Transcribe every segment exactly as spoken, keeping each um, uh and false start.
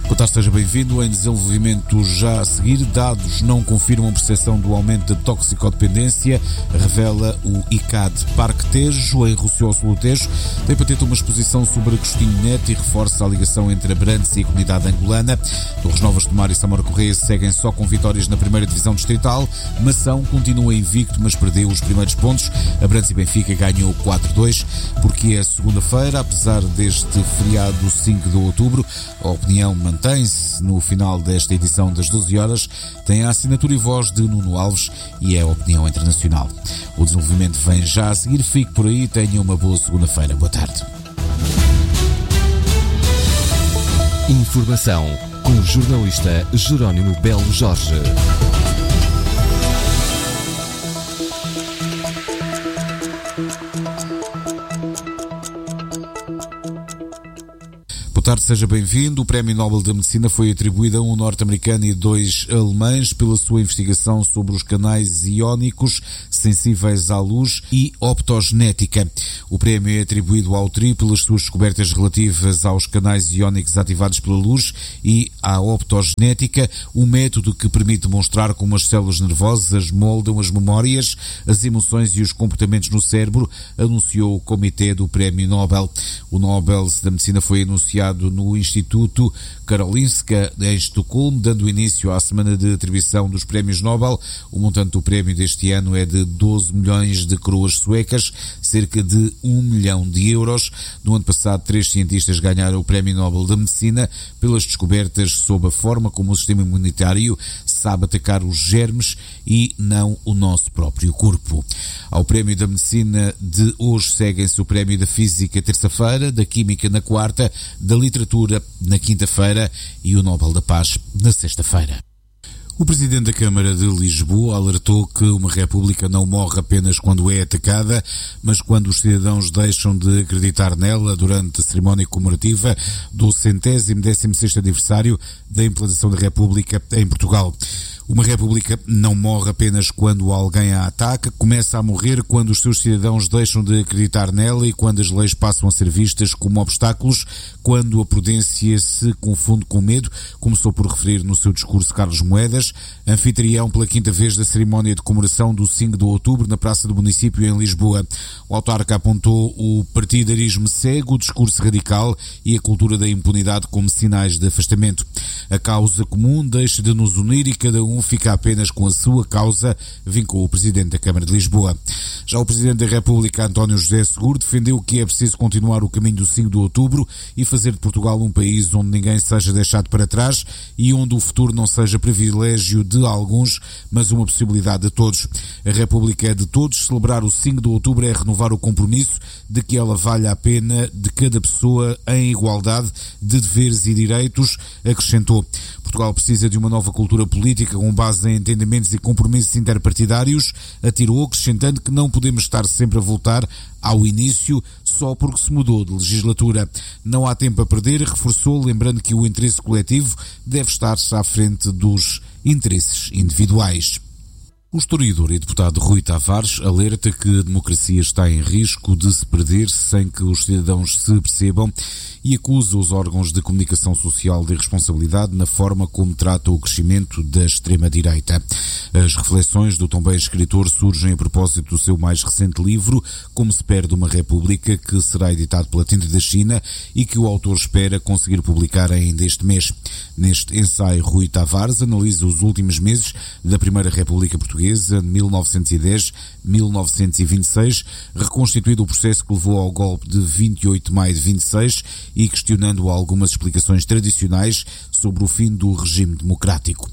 Boa tarde, seja bem-vindo. Em desenvolvimento já a seguir, dados não confirmam percepção do aumento da toxicodependência, revela o I C A D. Parque Tejo, em Rossio Sul Tejo, tem para ter uma exposição sobre Agostinho Neto e reforça a ligação entre Abrantes e a comunidade angolana. Torres Novas de Mar e Samora Correia seguem só com vitórias na primeira divisão distrital. Mação continua invicto, mas perdeu os primeiros pontos. Abrantes e Benfica ganhou quatro a dois, porque é segunda-feira, apesar deste feriado cinco de outubro, a opinião mantém-se no final desta edição das doze horas, tem a assinatura e voz de Nuno Alves e é a opinião internacional. O desenvolvimento vem já a seguir, fique por aí, tenha uma boa segunda-feira. Boa tarde. Informação com o jornalista Jerónimo Belo Jorge. Boa tarde, seja bem-vindo. O Prémio Nobel da Medicina foi atribuído a um norte-americano e dois alemães pela sua investigação sobre os canais iónicos sensíveis à luz e optogenética. O prémio é atribuído ao trio pelas suas descobertas relativas aos canais iónicos ativados pela luz e à optogenética, um método que permite demonstrar como as células nervosas moldam as memórias, as emoções e os comportamentos no cérebro, anunciou o Comitê do Prémio Nobel. O Nobel da Medicina foi anunciado no Instituto Karolinska em Estocolmo, dando início à semana de atribuição dos prémios Nobel. O montante do prémio deste ano é de doze milhões de coroas suecas, cerca de um milhão de euros. No ano passado, três cientistas ganharam o Prémio Nobel da Medicina pelas descobertas sobre a forma como o sistema imunitário sabe atacar os germes e não o nosso próprio corpo. Ao Prémio da Medicina de hoje seguem-se o Prémio da Física terça-feira, da Química na quarta, da Literatura na quinta-feira e o Nobel da Paz na sexta-feira. O Presidente da Câmara de Lisboa alertou que uma república não morre apenas quando é atacada, mas quando os cidadãos deixam de acreditar nela durante a cerimónia comemorativa do centésimo décimo sexto aniversário da implantação da República em Portugal. Uma república não morre apenas quando alguém a ataca, começa a morrer quando os seus cidadãos deixam de acreditar nela e quando as leis passam a ser vistas como obstáculos, quando a prudência se confunde com medo, começou por referir no seu discurso Carlos Moedas, anfitrião pela quinta vez da cerimónia de comemoração do cinco de outubro na Praça do Município em Lisboa. O autarca apontou o partidarismo cego, o discurso radical e a cultura da impunidade como sinais de afastamento. A causa comum deixa de nos unir e cada um fica apenas com a sua causa, vincou o Presidente da Câmara de Lisboa. Já o Presidente da República, António José Seguro, defendeu que é preciso continuar o caminho do cinco de outubro e fazer de Portugal um país onde ninguém seja deixado para trás e onde o futuro não seja privilégio de alguns, mas uma possibilidade de todos. A República é de todos, celebrar o cinco de outubro é renovar o compromisso de que ela valha a pena de cada pessoa em igualdade de deveres e direitos, acrescentou. Portugal precisa de uma nova cultura política com base em entendimentos e compromissos interpartidários, atirou, acrescentando que não podemos estar sempre a voltar ao início só porque se mudou de legislatura. Não há tempo a perder, reforçou, lembrando que o interesse coletivo deve estar-se à frente dos interesses individuais. O historiador e deputado Rui Tavares alerta que a democracia está em risco de se perder sem que os cidadãos se percebam e acusa os órgãos de comunicação social de irresponsabilidade na forma como tratam o crescimento da extrema-direita. As reflexões do também escritor surgem a propósito do seu mais recente livro, Como se perde uma república, que será editado pela Tinta da China e que o autor espera conseguir publicar ainda este mês. Neste ensaio, Rui Tavares analisa os últimos meses da Primeira República Portuguesa, de mil novecentos e dez a mil novecentos e vinte e seis, reconstituindo o processo que levou ao golpe de vinte e oito de maio de vinte e seis e questionando algumas explicações tradicionais sobre o fim do regime democrático.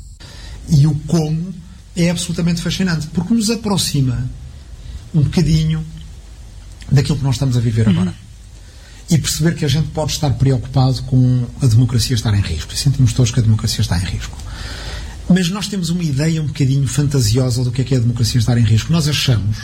E o como é absolutamente fascinante, porque nos aproxima um bocadinho daquilo que nós estamos a viver agora. Uhum. E perceber que a gente pode estar preocupado com a democracia estar em risco. E sentimos todos que a democracia está em risco. Mas nós temos uma ideia um bocadinho fantasiosa do que é que é a democracia estar em risco. Nós achamos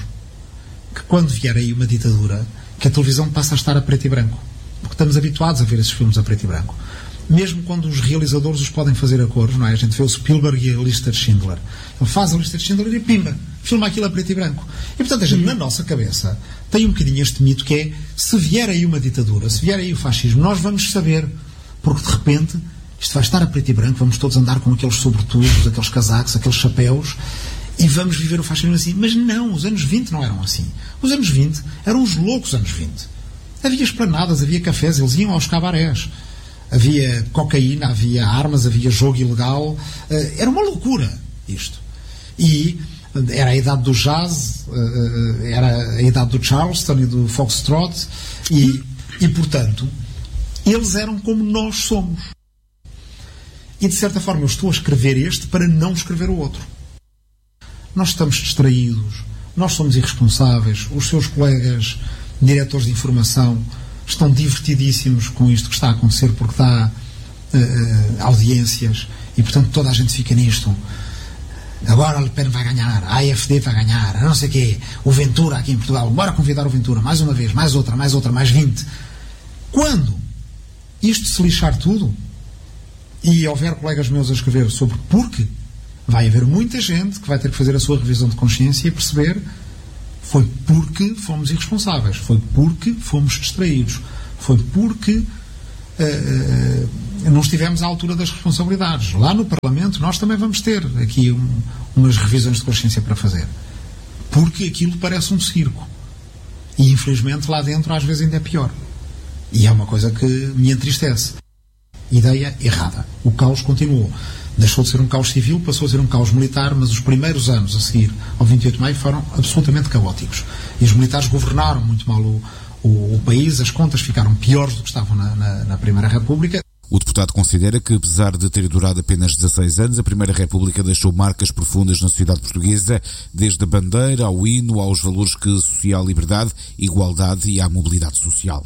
que quando vier aí uma ditadura, que a televisão passa a estar a preto e branco. Porque estamos habituados a ver esses filmes a preto e branco. Mesmo quando os realizadores os podem fazer a cores, não é? A gente vê o Spielberg e a lista de Schindler. Ele faz a lista de Schindler e pimba, filma aquilo a preto e branco. E portanto a gente, na nossa cabeça, tem um bocadinho este mito que é, se vier aí uma ditadura, se vier aí o fascismo, nós vamos saber, porque de repente isto vai estar a preto e branco, vamos todos andar com aqueles sobretudos, aqueles casacos, aqueles chapéus, e vamos viver o fascismo assim. Mas não, os anos vinte não eram assim. Os anos vinte eram os loucos anos vinte. Havia esplanadas, havia cafés, eles iam aos cabarés. Havia cocaína, havia armas, havia jogo ilegal. Era uma loucura isto. E era a idade do jazz, era a idade do Charleston e do Foxtrot, e, e portanto, eles eram como nós somos. E de certa forma eu estou a escrever este para não escrever o outro. Nós estamos distraídos, nós somos irresponsáveis, os seus colegas diretores de informação estão divertidíssimos com isto que está a acontecer porque dá uh, audiências e portanto toda a gente fica nisto. Agora Le Pen vai ganhar, a AfD vai ganhar, não sei o quê, o Ventura aqui em Portugal, bora convidar o Ventura, mais uma vez, mais outra, mais outra, mais vinte. Quando isto se lixar tudo e houver colegas meus a escrever sobre porquê, vai haver muita gente que vai ter que fazer a sua revisão de consciência e perceber foi porque fomos irresponsáveis, foi porque fomos distraídos, foi porque uh, uh, não estivemos à altura das responsabilidades. Lá no Parlamento nós também vamos ter aqui um, umas revisões de consciência para fazer. Porque aquilo parece um circo. E infelizmente lá dentro às vezes ainda é pior. E é uma coisa que me entristece. Ideia errada. O caos continuou. Deixou de ser um caos civil, passou a ser um caos militar, mas os primeiros anos a seguir ao vinte e oito de maio foram absolutamente caóticos. E os militares governaram muito mal o, o, o país, as contas ficaram piores do que estavam na, na, na Primeira República. O deputado considera que, apesar de ter durado apenas dezasseis anos, a Primeira República deixou marcas profundas na sociedade portuguesa, desde a bandeira ao hino, aos valores que associam à liberdade, igualdade e à mobilidade social.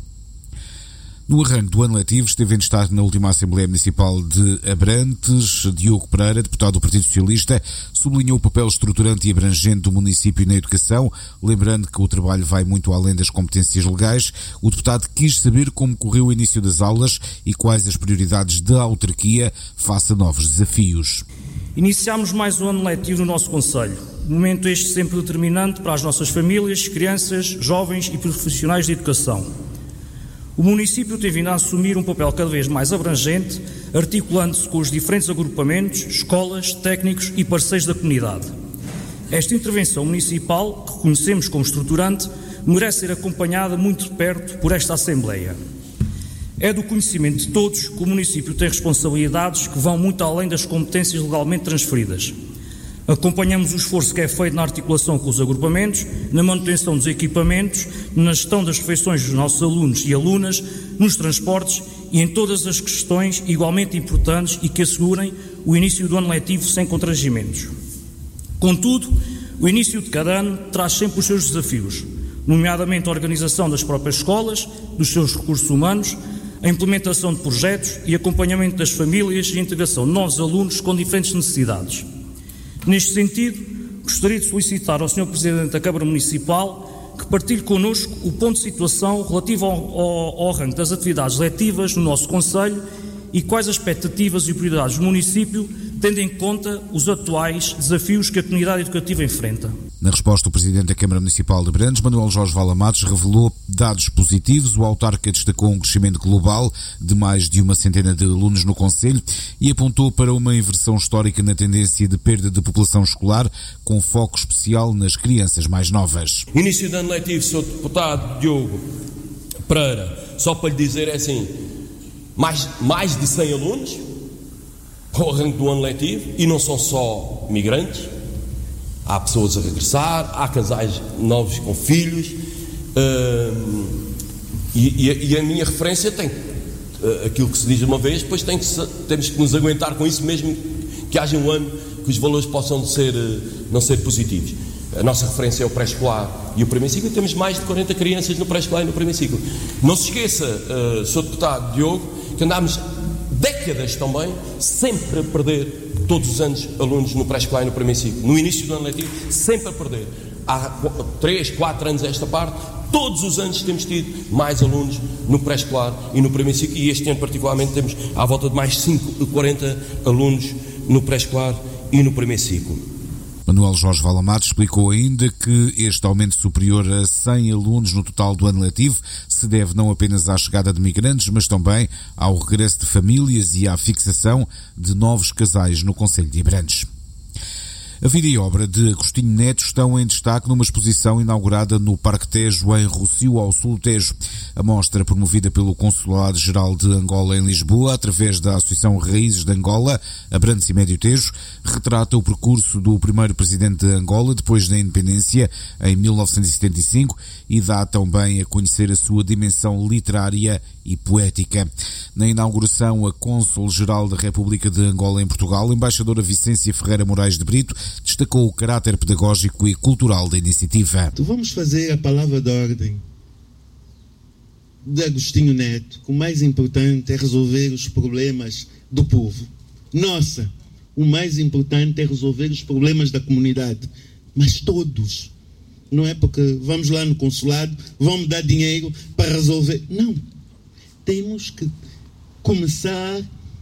No arranque do ano letivo esteve em destaque na última Assembleia Municipal de Abrantes. Diogo Pereira, deputado do Partido Socialista, sublinhou o papel estruturante e abrangente do município na educação, lembrando que o trabalho vai muito além das competências legais. O deputado quis saber como correu o início das aulas e quais as prioridades da autarquia face a novos desafios. Iniciámos mais um ano letivo no nosso concelho, momento este sempre determinante para as nossas famílias, crianças, jovens e profissionais de educação. O município tem vindo a assumir um papel cada vez mais abrangente, articulando-se com os diferentes agrupamentos, escolas, técnicos e parceiros da comunidade. Esta intervenção municipal, que reconhecemos como estruturante, merece ser acompanhada muito de perto por esta Assembleia. É do conhecimento de todos que o município tem responsabilidades que vão muito além das competências legalmente transferidas. Acompanhamos o esforço que é feito na articulação com os agrupamentos, na manutenção dos equipamentos, na gestão das refeições dos nossos alunos e alunas, nos transportes e em todas as questões igualmente importantes e que assegurem o início do ano letivo sem constrangimentos. Contudo, o início de cada ano traz sempre os seus desafios, nomeadamente a organização das próprias escolas, dos seus recursos humanos, a implementação de projetos e acompanhamento das famílias e a integração de novos alunos com diferentes necessidades. Neste sentido, gostaria de solicitar ao senhor Presidente da Câmara Municipal que partilhe connosco o ponto de situação relativo ao, ao, ao arranque das atividades letivas no nosso concelho e quais as expectativas e prioridades do município, tendo em conta os atuais desafios que a comunidade educativa enfrenta. Na resposta, o Presidente da Câmara Municipal de Abrantes, Manuel Jorge Vala Matos, revelou dados positivos. O autarca destacou um crescimento global de mais de uma centena de alunos no concelho e apontou para uma inversão histórica na tendência de perda de população escolar, com foco especial nas crianças mais novas. Início de ano letivo, senhor Deputado Diogo Pereira, só para lhe dizer é assim, mais, mais de cem alunos ao arranque do ano letivo, e não são só migrantes, há pessoas a regressar, há casais novos com filhos, uh, e, e, e a minha referência tem uh, aquilo que se diz uma vez, depois tem que se, temos que nos aguentar com isso, mesmo que haja um ano que os valores possam ser, uh, não ser positivos. A nossa referência é o pré-escolar e o primeiro ciclo, e temos mais de quarenta crianças no pré-escolar e no primeiro ciclo. Não se esqueça, uh, senhor Deputado Diogo, que andámos décadas também, sempre a perder, todos os anos, alunos no pré-escolar e no primeiro ciclo. No início do ano letivo, sempre a perder. Há três, quatro anos a esta parte, todos os anos temos tido mais alunos no pré-escolar e no primeiro ciclo, e este ano particularmente temos à volta de mais cinco, quarenta alunos no pré-escolar e no primeiro ciclo. Manuel Jorge Valamato explicou ainda que este aumento superior a cem alunos no total do ano letivo se deve não apenas à chegada de migrantes, mas também ao regresso de famílias e à fixação de novos casais no concelho de Abrantes. A vida e obra de Agostinho Neto estão em destaque numa exposição inaugurada no Parque Tejo, em Rossio, ao sul do Tejo. A mostra, promovida pelo Consulado-Geral de Angola em Lisboa, através da Associação Raízes de Angola, Abrantes e Médio Tejo, retrata o percurso do primeiro presidente de Angola depois da independência, em mil novecentos e setenta e cinco, e dá também a conhecer a sua dimensão literária e poética. Na inauguração, a Cônsul-Geral da República de Angola em Portugal, a embaixadora Vicência Ferreira Moraes de Brito, destacou o caráter pedagógico e cultural da iniciativa. Vamos fazer a palavra de ordem de Agostinho Neto, que o mais importante é resolver os problemas do povo. Nossa, o mais importante é resolver os problemas da comunidade, mas todos. Não é porque vamos lá no consulado, vamos dar dinheiro para resolver. Não. Temos que começar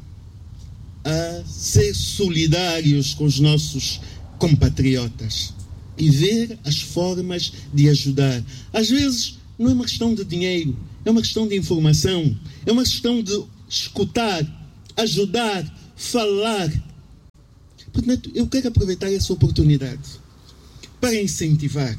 a ser solidários com os nossos compatriotas e ver as formas de ajudar. Às vezes não é uma questão de dinheiro, é uma questão de informação, é uma questão de escutar, ajudar, falar. Portanto, eu quero aproveitar essa oportunidade para incentivar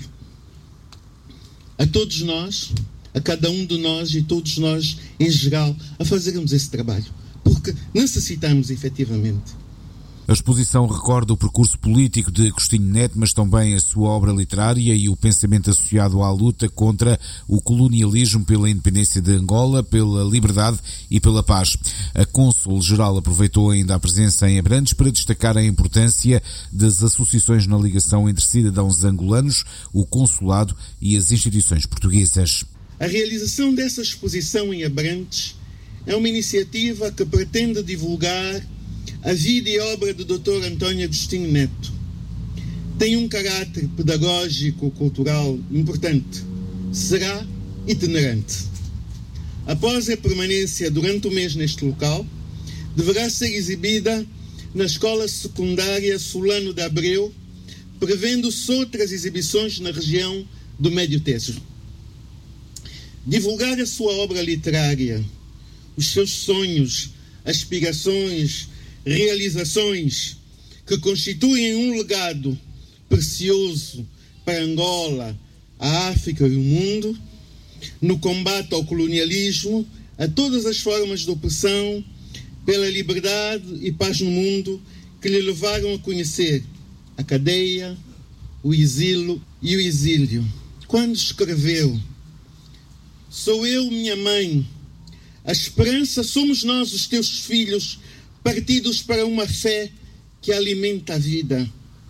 a todos nós, a cada um de nós e todos nós em geral, a fazermos esse trabalho, porque necessitamos efetivamente. A exposição recorda o percurso político de Agostinho Neto, mas também a sua obra literária e o pensamento associado à luta contra o colonialismo, pela independência de Angola, pela liberdade e pela paz. A Cônsul-Geral aproveitou ainda a presença em Abrantes para destacar a importância das associações na ligação entre cidadãos angolanos, o consulado e as instituições portuguesas. A realização dessa exposição em Abrantes é uma iniciativa que pretende divulgar a vida e obra do doutor António Agostinho Neto. Tem um caráter pedagógico-cultural importante. Será itinerante. Após a permanência durante o mês neste local, deverá ser exibida na Escola Secundária Solano de Abreu, prevendo-se outras exibições na região do Médio Tejo. Divulgar a sua obra literária, os seus sonhos, aspirações, realizações que constituem um legado precioso para Angola, a África e o mundo, no combate ao colonialismo, a todas as formas de opressão, pela liberdade e paz no mundo, que lhe levaram a conhecer a cadeia, o exílio e o exílio. Quando escreveu: "Sou eu, minha mãe, a esperança somos nós, os teus filhos, partidos para uma fé que alimenta a vida.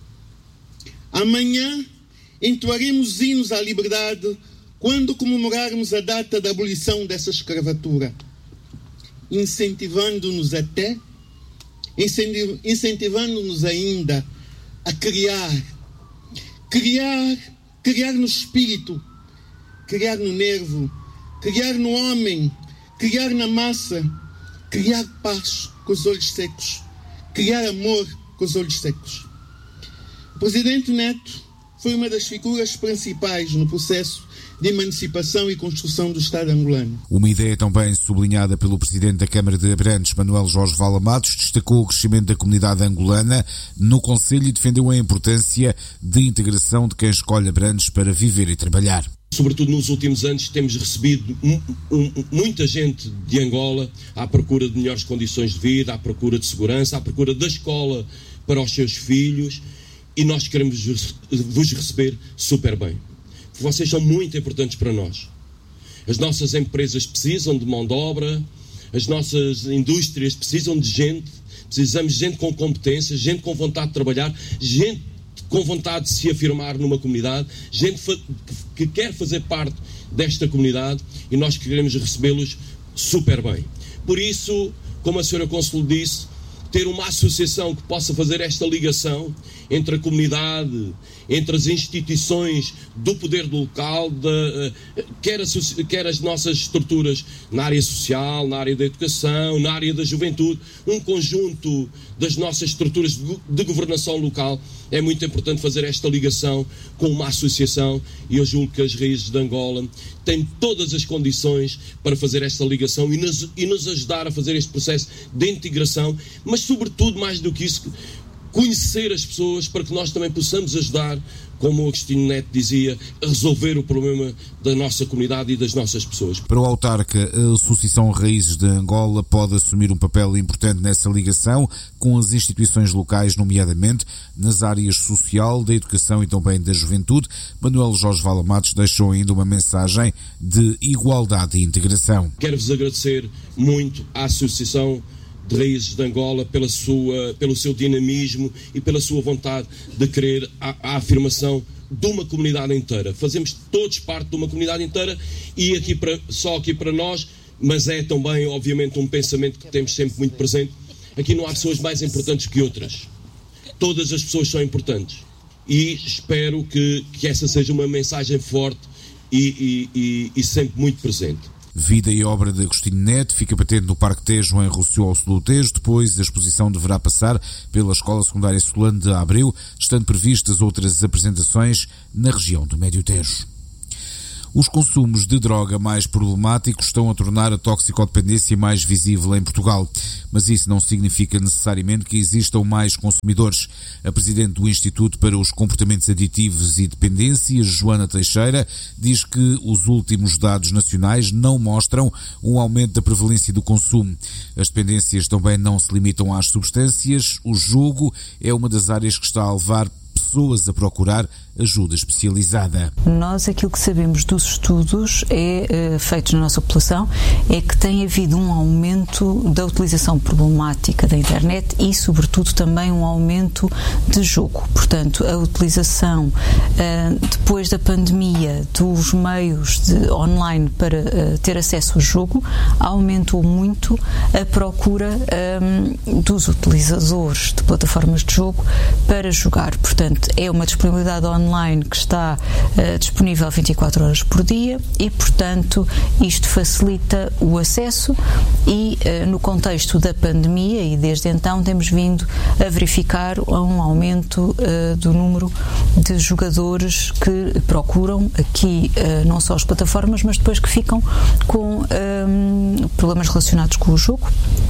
Amanhã entoaremos hinos à liberdade quando comemorarmos a data da abolição dessa escravatura, incentivando-nos até, incentivando-nos ainda a criar, criar, criar no espírito, criar no nervo, criar no homem, criar na massa, criar paz com os olhos secos, criar amor com os olhos secos." O presidente Neto foi uma das figuras principais no processo de emancipação e construção do Estado angolano. Uma ideia também sublinhada pelo presidente da Câmara de Abrantes, Manuel Jorge Valamatos, destacou o crescimento da comunidade angolana no concelho e defendeu a importância de integração de quem escolhe Abrantes para viver e trabalhar. Sobretudo nos últimos anos temos recebido um, um, muita gente de Angola à procura de melhores condições de vida, à procura de segurança, à procura da escola para os seus filhos, e nós queremos vos receber super bem. Vocês são muito importantes para nós. As nossas empresas precisam de mão de obra, as nossas indústrias precisam de gente, precisamos de gente com competência, gente com vontade de trabalhar, gente com vontade de se afirmar numa comunidade, gente que quer fazer parte desta comunidade, e nós queremos recebê-los super bem. Por isso, como a senhora Cônsul disse, ter uma associação que possa fazer esta ligação entre a comunidade, entre as instituições do poder local, de, quer, a, quer as nossas estruturas na área social, na área da educação, na área da juventude, um conjunto das nossas estruturas de, de governação local. É muito importante fazer esta ligação com uma associação, e eu julgo que as Raízes de Angola têm todas as condições para fazer esta ligação e nos, e nos ajudar a fazer este processo de integração, mas sobretudo, mais do que isso, conhecer as pessoas para que nós também possamos ajudar, como o Agostinho Neto dizia, a resolver o problema da nossa comunidade e das nossas pessoas. Para o autarca, a Associação Raízes de Angola pode assumir um papel importante nessa ligação com as instituições locais, nomeadamente nas áreas social, da educação e também da juventude. Manuel Jorge Vala Matos deixou ainda uma mensagem de igualdade e integração. Quero-vos agradecer muito à Associação de Raízes de Angola pela sua, pelo seu dinamismo e pela sua vontade de querer a, a afirmação de uma comunidade inteira. Fazemos todos parte de uma comunidade inteira, e aqui para, só aqui para nós, mas é também, obviamente, um pensamento que temos sempre muito presente. Aqui não há pessoas mais importantes que outras. Todas as pessoas são importantes. E espero que, que essa seja uma mensagem forte e, e, e, e sempre muito presente. Vida e obra de Agostinho Neto fica patente no Parque Tejo, em Rossio ao sul do Tejo. Depois, a exposição deverá passar pela Escola Secundária Solano de Abreu, estando previstas outras apresentações na região do Médio Tejo. Os consumos de droga mais problemáticos estão a tornar a toxicodependência mais visível em Portugal, mas isso não significa necessariamente que existam mais consumidores. A presidente do Instituto para os Comportamentos Aditivos e Dependências, Joana Teixeira, diz que os últimos dados nacionais não mostram um aumento da prevalência do consumo. As dependências também não se limitam às substâncias. O jogo é uma das áreas que está a levar pessoas a procurar ajuda especializada. Nós, aquilo que sabemos dos estudos é, uh, feitos na nossa população, é que tem havido um aumento da utilização problemática da internet e, sobretudo, também um aumento de jogo. Portanto, a utilização, uh, depois da pandemia, dos meios de online para uh, ter acesso ao jogo, aumentou muito a procura um, dos utilizadores de plataformas de jogo para jogar. Portanto, é uma disponibilidade online online que está uh, disponível vinte e quatro horas por dia e, portanto, isto facilita o acesso e, uh, no contexto da pandemia, e desde então temos vindo a verificar um aumento uh, do número de jogadores que procuram aqui uh, não só as plataformas, mas depois que ficam com um, problemas relacionados com o jogo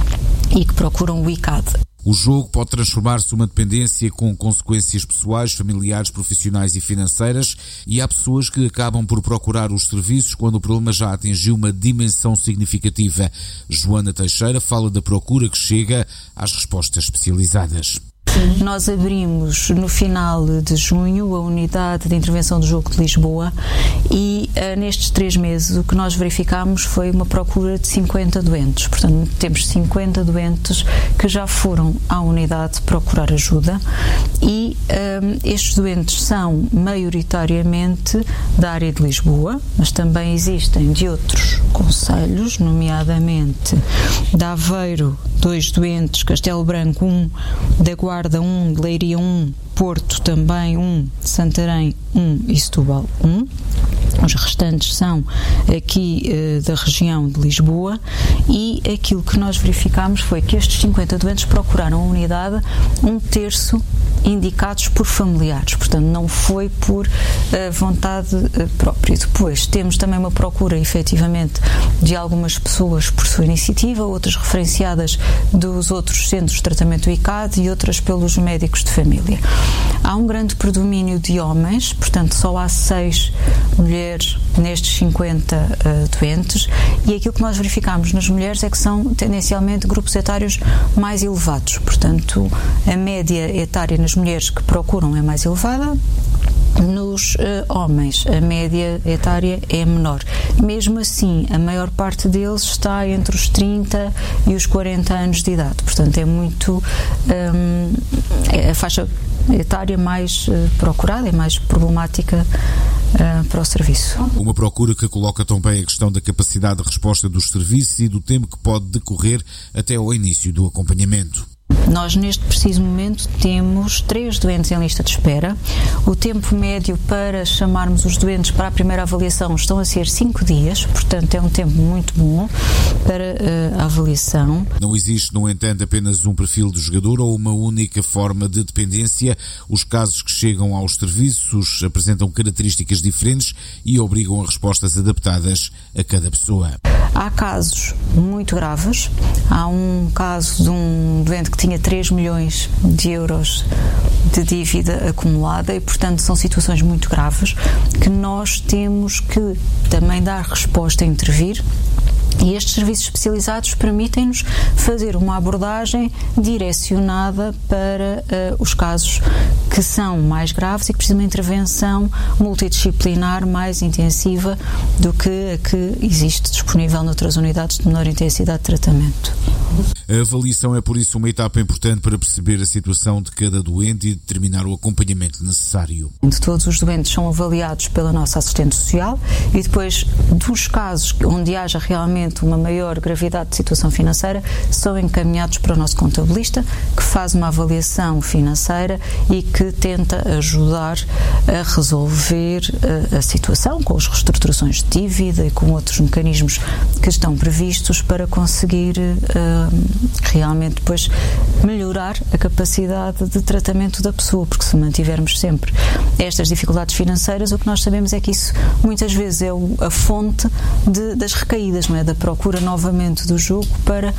e que procuram o I C A D. O jogo pode transformar-se numa dependência com consequências pessoais, familiares, profissionais e financeiras, e há pessoas que acabam por procurar os serviços quando o problema já atingiu uma dimensão significativa. Joana Teixeira fala da procura que chega às respostas especializadas. Nós abrimos no final de junho a unidade de intervenção do jogo de Lisboa e uh, nestes três meses o que nós verificámos foi uma procura de cinquenta doentes. Portanto, temos cinquenta doentes que já foram à unidade procurar ajuda e um, estes doentes são maioritariamente da área de Lisboa, mas também existem de outros concelhos, nomeadamente de Aveiro, dois doentes, Castelo Branco um, da Guarda um, de Leiria um, Porto também um, Santarém um e Setúbal um. Os restantes são aqui uh, da região de Lisboa e aquilo que nós verificámos foi que estes cinquenta doentes procuraram a unidade, um terço indicados por familiares, portanto não foi por uh, vontade uh, própria. Depois temos também uma procura efetivamente de algumas pessoas por sua iniciativa, outras referenciadas dos outros centros de tratamento I C A D e outras pelos médicos de família. Há um grande predomínio de homens, portanto só há seis mulheres nestes cinquenta uh, doentes, e aquilo que nós verificamos nas mulheres é que são tendencialmente grupos etários mais elevados, portanto a média etária nas mulheres que procuram é mais elevada. Nos uh, homens a média etária é menor. Mesmo assim, a maior parte deles está entre os trinta e os quarenta anos de idade, portanto é muito um, é a faixa etária mais uh, procurada, é mais problemática uh, para o serviço. Uma procura que coloca também a questão da capacidade de resposta dos serviços e do tempo que pode decorrer até ao início do acompanhamento. Nós, neste preciso momento, temos três doentes em lista de espera. O tempo médio para chamarmos os doentes para a primeira avaliação estão a ser cinco dias, portanto é um tempo muito bom para uh, a avaliação. Não existe, no entanto, apenas um perfil do jogador ou uma única forma de dependência. Os casos que chegam aos serviços apresentam características diferentes e obrigam a respostas adaptadas a cada pessoa. Há casos muito graves. Há um caso de um doente que tinha três milhões de euros de dívida acumulada e, portanto, são situações muito graves que nós temos que também dar resposta a intervir. E estes serviços especializados permitem-nos fazer uma abordagem direcionada para uh, os casos que são mais graves e que precisam de uma intervenção multidisciplinar mais intensiva do que a que existe disponível noutras unidades de menor intensidade de tratamento. A avaliação é, por isso, uma etapa importante para perceber a situação de cada doente e determinar o acompanhamento necessário. Todos os doentes são avaliados pela nossa assistente social e depois dos casos onde haja realmente uma maior gravidade de situação financeira são encaminhados para o nosso contabilista, que faz uma avaliação financeira e que tenta ajudar a resolver a, a situação com as reestruturações de dívida e com outros mecanismos que estão previstos para conseguir uh, realmente depois melhorar a capacidade de tratamento da pessoa, porque se mantivermos sempre estas dificuldades financeiras, o que nós sabemos é que isso muitas vezes é o, a fonte de, das recaídas, não é? Da procura novamente do jogo para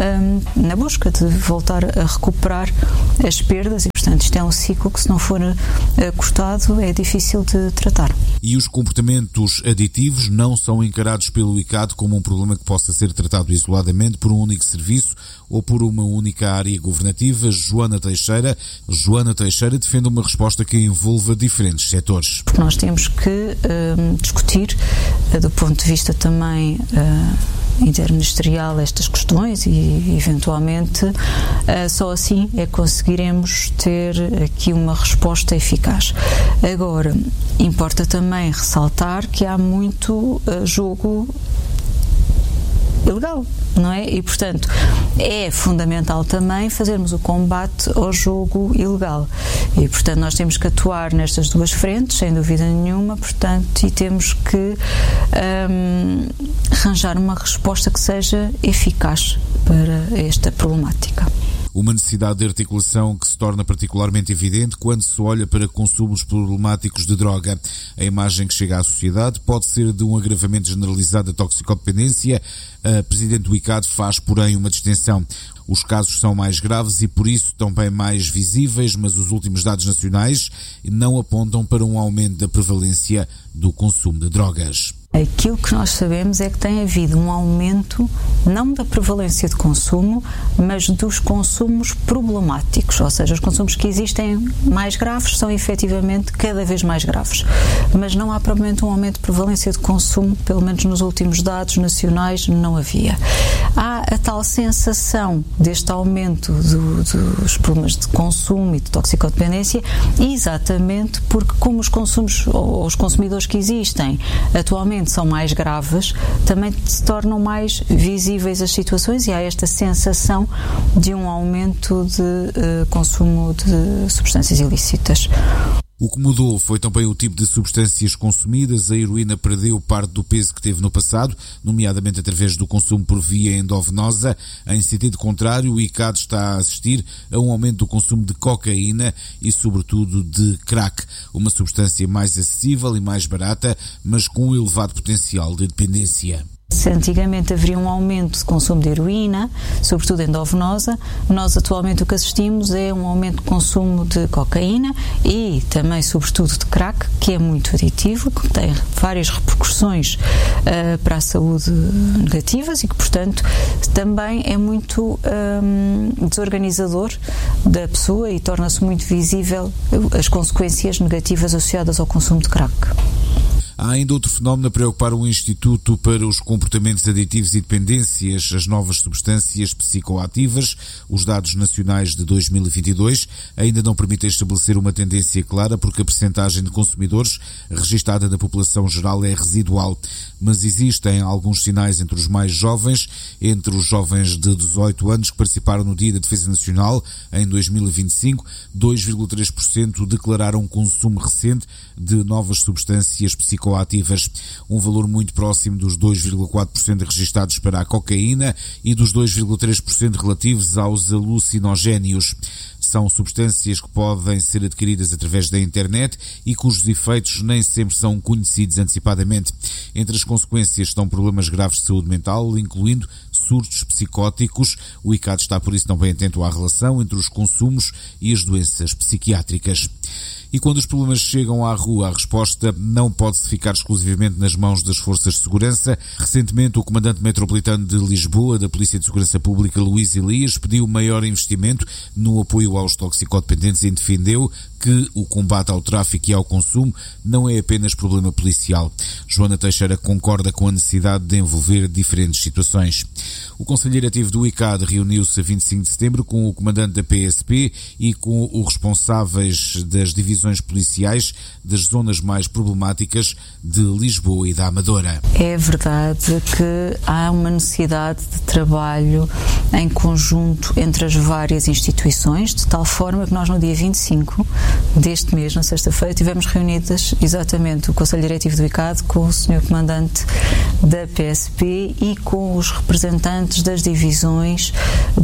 um, na busca de voltar a recuperar as perdas e, portanto, isto é um ciclo que, se não for uh, cortado, é difícil de tratar. E os comportamentos aditivos não são encarados pelo I C A D como um problema que possa ser tratado isoladamente por um único serviço ou por uma única área governativa. Joana Teixeira, Joana Teixeira defende uma resposta que envolva diferentes setores. Porque nós temos que uh, discutir, uh, do ponto de vista também uh, interministerial, estas questões e, eventualmente, uh, só assim é que conseguiremos ter aqui uma resposta eficaz. Agora, importa também ressaltar que há muito uh, jogo ilegal, não é? E, portanto, é fundamental também fazermos o combate ao jogo ilegal. E, portanto, nós temos que atuar nestas duas frentes, sem dúvida nenhuma, portanto, e temos que um, arranjar uma resposta que seja eficaz para esta problemática. Uma necessidade de articulação que se torna particularmente evidente quando se olha para consumos problemáticos de droga. A imagem que chega à sociedade pode ser de um agravamento generalizado da toxicodependência. A Presidente do I C A D faz, porém, uma distinção. Os casos são mais graves e, por isso, também mais visíveis, mas os últimos dados nacionais não apontam para um aumento da prevalência do consumo de drogas. Aquilo que nós sabemos é que tem havido um aumento, não da prevalência de consumo, mas dos consumos problemáticos, ou seja, os consumos que existem mais graves são efetivamente cada vez mais graves, mas não há propriamente um aumento de prevalência de consumo, pelo menos nos últimos dados nacionais não havia. Há a tal sensação deste aumento do, dos problemas de consumo e de toxicodependência, exatamente porque, como os consumos ou os consumidores que existem atualmente são mais graves, também se tornam mais visíveis as situações e há esta sensação de um aumento de uh, consumo de substâncias ilícitas. O que mudou foi também o tipo de substâncias consumidas. A heroína perdeu parte do peso que teve no passado, nomeadamente através do consumo por via endovenosa. Em sentido contrário, o I C A D está a assistir a um aumento do consumo de cocaína e, sobretudo, de crack, uma substância mais acessível e mais barata, mas com um elevado potencial de dependência. Se antigamente haveria um aumento de consumo de heroína, sobretudo endovenosa, nós atualmente o que assistimos é um aumento de consumo de cocaína e também, sobretudo, de crack, que é muito aditivo, que tem várias repercussões uh, para a saúde negativas e que, portanto, também é muito um, desorganizador da pessoa e torna-se muito visível as consequências negativas associadas ao consumo de crack. Há ainda outro fenómeno a preocupar o Instituto para os Comportamentos Aditivos e Dependências, as novas substâncias psicoativas. Os dados nacionais de dois mil e vinte e dois ainda não permitem estabelecer uma tendência clara, porque a percentagem de consumidores registada na população geral é residual. Mas existem alguns sinais entre os mais jovens, entre os jovens de dezoito anos que participaram no Dia da Defesa Nacional em dois mil e vinte e cinco, dois vírgula três por cento declararam consumo recente de novas substâncias psicoativas, um valor muito próximo dos dois vírgula quatro por cento registados para a cocaína e dos dois vírgula três por cento relativos aos alucinogénios. São substâncias que podem ser adquiridas através da internet e cujos efeitos nem sempre são conhecidos antecipadamente. Entre as consequências estão problemas graves de saúde mental, incluindo surtos psicóticos. O I C A D está por isso também atento à relação entre os consumos e as doenças psiquiátricas. E quando os problemas chegam à rua, a resposta não pode-se ficar exclusivamente nas mãos das forças de segurança. Recentemente, o comandante metropolitano de Lisboa, da Polícia de Segurança Pública, Luís Elias, pediu maior investimento no apoio aos toxicodependentes e defendeu que o combate ao tráfico e ao consumo não é apenas problema policial. Joana Teixeira concorda com a necessidade de envolver diferentes situações. O Conselho Diretivo do I C A D reuniu-se a vinte e cinco de setembro com o comandante da P S P e com os responsáveis das divisões policiais das zonas mais problemáticas de Lisboa e da Amadora. É verdade que há uma necessidade de trabalho em conjunto entre as várias instituições, de tal forma que nós no dia vinte e cinco deste mês, na sexta-feira, tivemos reunidas exatamente o Conselho Diretivo do I C A D com o senhor Comandante da P S P e com os representantes das divisões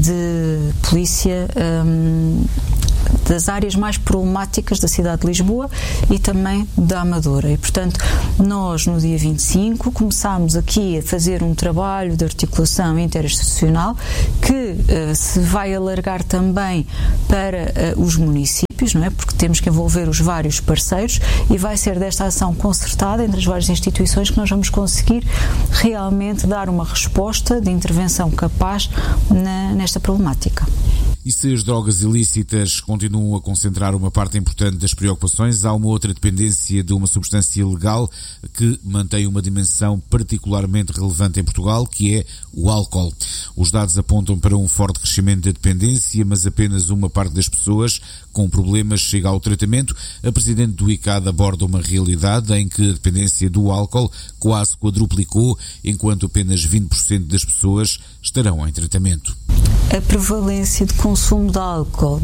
de polícia hum, das áreas mais problemáticas da cidade de Lisboa e também da Amadora. E, portanto, nós no dia vinte e cinco começámos aqui a fazer um trabalho de articulação interinstitucional que uh, se vai alargar também para uh, os municípios, não é? Porque temos que envolver os vários parceiros e vai ser desta ação concertada entre as várias instituições que nós vamos conseguir realmente dar uma resposta de intervenção capaz na, nesta problemática. E se as drogas ilícitas continuam a concentrar uma parte importante das preocupações, há uma outra dependência de uma substância legal que mantém uma dimensão particularmente relevante em Portugal, que é o álcool. Os dados apontam para um forte crescimento da dependência, mas apenas uma parte das pessoas com problemas chega ao tratamento. A Presidente do I C A D aborda uma realidade em que a dependência do álcool quase quadruplicou, enquanto apenas vinte por cento das pessoas estarão em tratamento. A prevalência de consumo de álcool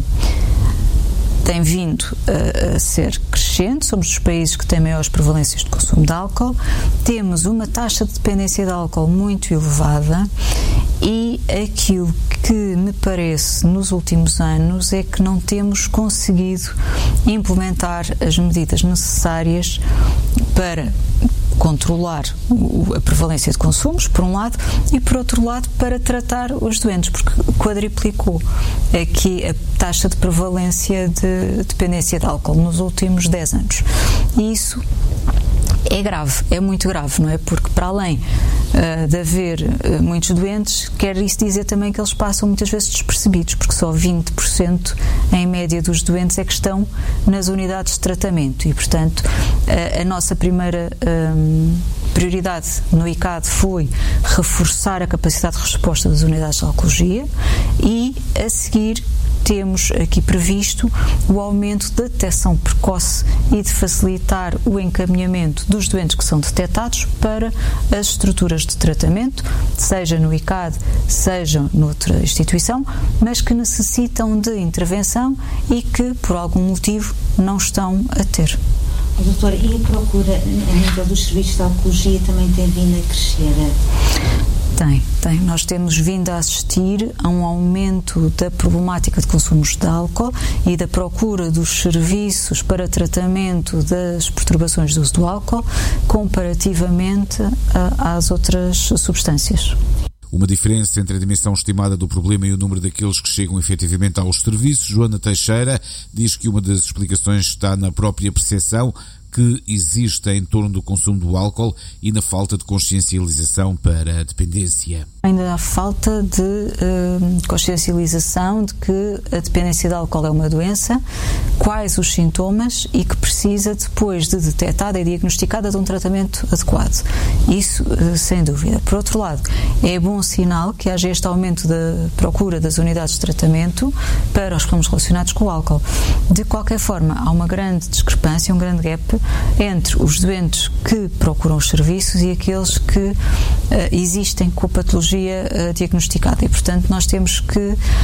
tem vindo a, a ser crescente. Somos dos países que têm maiores prevalências de consumo de álcool. Temos uma taxa de dependência de álcool muito elevada e aquilo que me parece nos últimos anos é que não temos conseguido implementar as medidas necessárias para controlar a prevalência de consumos, por um lado, e por outro lado para tratar os doentes, porque quadriplicou aqui a taxa de prevalência de dependência de álcool nos últimos dez anos. E isso é grave, é muito grave, não é? Porque para além uh, de haver uh, muitos doentes, quer isso dizer também que eles passam muitas vezes despercebidos, porque só vinte por cento em média dos doentes é que estão nas unidades de tratamento e, portanto, uh, a nossa primeira um, prioridade no I C A D foi reforçar a capacidade de resposta das unidades de oncologia e, a seguir, temos aqui previsto o aumento da detecção precoce e de facilitar o encaminhamento dos doentes que são detectados para as estruturas de tratamento, seja no I C A D, seja noutra instituição, mas que necessitam de intervenção e que, por algum motivo, não estão a ter. Doutora, e a procura a nível dos serviços de oncologia também tem vindo a crescer? Tem, tem. Nós temos vindo a assistir a um aumento da problemática de consumos de álcool e da procura dos serviços para tratamento das perturbações do uso do álcool comparativamente a, às outras substâncias. Uma diferença entre a dimensão estimada do problema e o número daqueles que chegam efetivamente aos serviços. Joana Teixeira diz que uma das explicações está na própria percepção que existe em torno do consumo do álcool e na falta de consciencialização para a dependência. Ainda há falta de uh, consciencialização de que a dependência de álcool é uma doença, quais os sintomas e que precisa depois de detectada e diagnosticada de um tratamento adequado. Isso, uh, sem dúvida. Por outro lado, é bom sinal que haja este aumento da procura das unidades de tratamento para os problemas relacionados com o álcool. De qualquer forma, há uma grande discrepância, um grande gap entre os doentes que procuram os serviços e aqueles que uh, existem com a patologia uh, diagnosticada e, portanto, nós temos que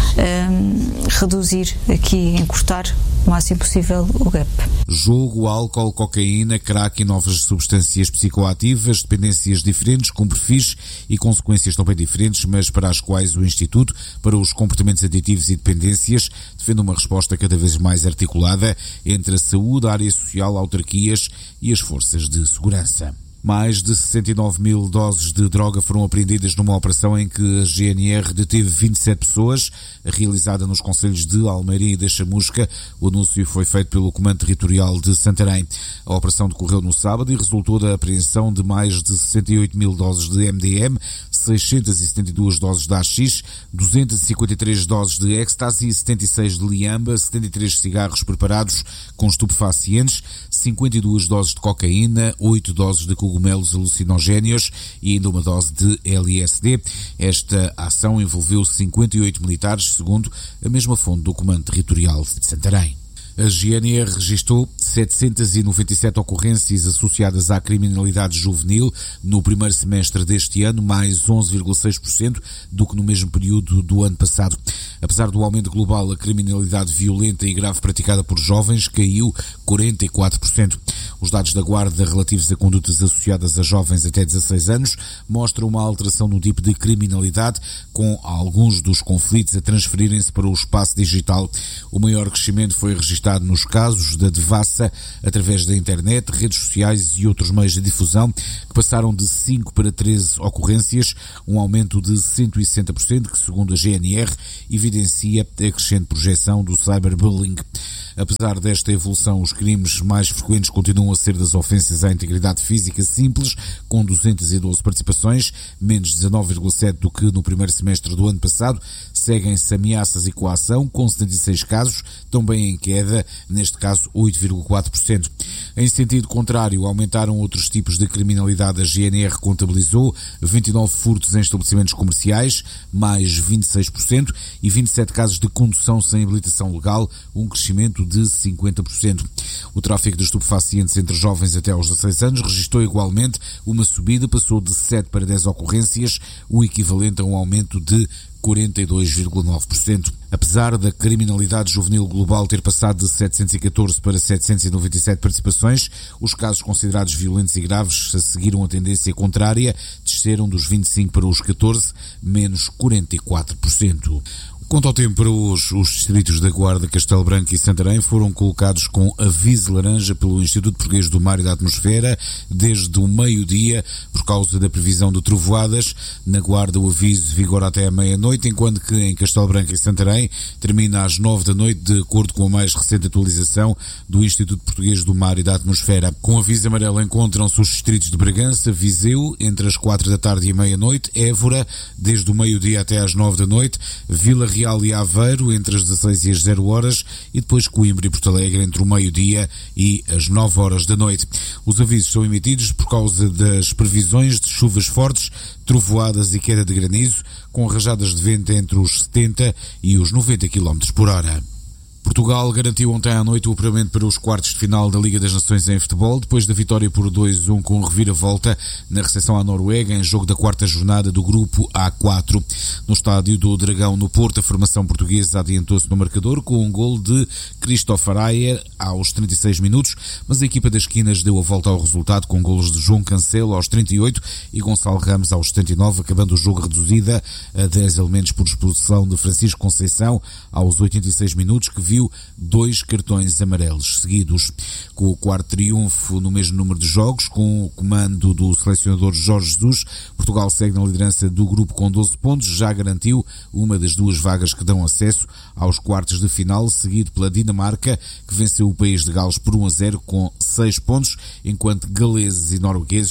um, reduzir aqui, encurtar o máximo possível o gap. Jogo, álcool, cocaína, crack e novas substâncias psicoativas, dependências diferentes, com perfis e consequências também diferentes, mas para as quais o Instituto para os Comportamentos Aditivos e Dependências defende uma resposta cada vez mais articulada entre a saúde, a área social, autarquias e as forças de segurança. Mais de sessenta e nove mil doses de droga foram apreendidas numa operação em que a G N R deteve vinte e sete pessoas, realizada nos concelhos de Almeirim e da Chamusca. O anúncio foi feito pelo Comando Territorial de Santarém. A operação decorreu no sábado e resultou da apreensão de mais de sessenta e oito mil doses de M D M, seiscentas e setenta e duas doses de A X, duzentas e cinquenta e três doses de ecstasy, setenta e seis de liamba, setenta e três cigarros preparados com estupefacientes, cinquenta e duas doses de cocaína, oito doses de cogumelos alucinogéneos e ainda uma dose de L S D. Esta ação envolveu cinquenta e oito militares, segundo a mesma fonte do Comando Territorial de Santarém. A G N R registrou setecentas e noventa e sete ocorrências associadas à criminalidade juvenil no primeiro semestre deste ano, mais onze vírgula seis por cento do que no mesmo período do ano passado. Apesar do aumento global, a criminalidade violenta e grave praticada por jovens caiu quarenta e quatro por cento. Os dados da Guarda relativos a condutas associadas a jovens até dezasseis anos mostram uma alteração no tipo de criminalidade, com alguns dos conflitos a transferirem-se para o espaço digital. O maior crescimento foi registrado nos casos da devassa através da internet, redes sociais e outros meios de difusão, que passaram de cinco para treze ocorrências, um aumento de cento e sessenta por cento, que, segundo a G N R, evidencia a crescente projeção do cyberbullying. Apesar desta evolução, os crimes mais frequentes continuam a ser das ofensas à integridade física simples, com duzentas e doze participações, menos dezanove vírgula sete por cento do que no primeiro semestre do ano passado. Seguem-se ameaças e coação, com setenta e seis casos, também em queda, neste caso oito vírgula quatro por cento. Em sentido contrário, aumentaram outros tipos de criminalidade. A G N R contabilizou vinte e nove furtos em estabelecimentos comerciais, mais vinte e seis por cento, e vinte e sete casos de condução sem habilitação legal, um crescimento de cinquenta por cento. O tráfico de estupefacientes entre jovens até aos dezasseis anos registrou igualmente uma subida, passou de sete para dez ocorrências, o equivalente a um aumento de quarenta e dois vírgula nove por cento. Apesar da criminalidade juvenil global ter passado de setecentos e catorze para setecentos e noventa e sete participações, os casos considerados violentos e graves seguiram a tendência contrária, desceram dos vinte e cinco para os catorze, menos quarenta e quatro por cento. Quanto ao tempo para hoje, os distritos da Guarda, Castelo Branco e Santarém foram colocados com aviso laranja pelo Instituto Português do Mar e da Atmosfera desde o meio-dia por causa da previsão de trovoadas. Na Guarda o aviso vigora até a meia-noite, enquanto que em Castelo Branco e Santarém termina às nove da noite, de acordo com a mais recente atualização do Instituto Português do Mar e da Atmosfera. Com aviso amarelo encontram-se os distritos de Bragança, Viseu, entre as quatro da tarde e a meia-noite, Évora, desde o meio-dia até às nove da noite, Vila Real Real e Aveiro entre as dezasseis e as zero horas e depois Coimbra e Porto Alegre entre o meio-dia e as nove horas da noite. Os avisos são emitidos por causa das previsões de chuvas fortes, trovoadas e queda de granizo, com rajadas de vento entre os setenta e os noventa quilómetros por hora. Portugal garantiu ontem à noite o apuramento para os quartos de final da Liga das Nações em futebol, depois da vitória por dois a um com reviravolta na recepção à Noruega, em jogo da quarta jornada do grupo A quatro. No estádio do Dragão, no Porto, a formação portuguesa adiantou-se no marcador com um gol de Christopher Ayer aos trinta e seis minutos, mas a equipa das esquinas deu a volta ao resultado com golos de João Cancelo aos trinta e oito e Gonçalo Ramos aos setenta e nove, acabando o jogo reduzida a dez elementos por expulsão de Francisco Conceição aos oitenta e seis minutos, que viu dois cartões amarelos seguidos. Com o quarto triunfo no mesmo número de jogos, com o comando do selecionador Jorge Jesus, Portugal segue na liderança do grupo com doze pontos, já garantiu uma das duas vagas que dão acesso aos quartos de final, seguido pela Dinamarca, que venceu o país de Gales por um a zero com seis pontos, enquanto galeses e noruegueses